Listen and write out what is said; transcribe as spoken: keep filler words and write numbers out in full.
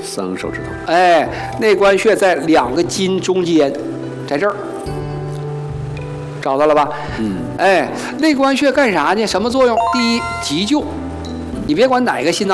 三个手指头。 哎，内关穴在两个筋中间，在这儿，找到了吧？ 嗯。 哎，内关穴干啥呢？什么作用？第一，急救。你别管哪个心脏